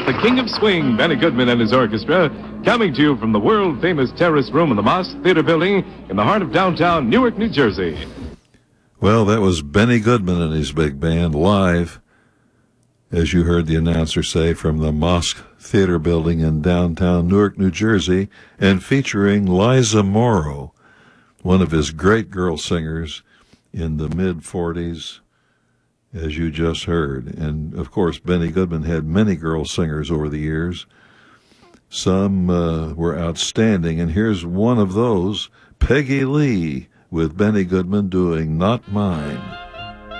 the king of swing, Benny Goodman and his orchestra, coming to you from the world-famous Terrace Room in the Moss Theater Building in the heart of downtown Newark, New Jersey. Well, that was Benny Goodman and his big band live, as you heard the announcer say, from the Moss Theater Building in downtown Newark, New Jersey, and featuring Liza Morrow, one of his great girl singers in the mid-40s, as you just heard. And, of course, Benny Goodman had many girl singers over the years. Some were outstanding, and here's one of those, Peggy Lee, with Benny Goodman doing Not Mine.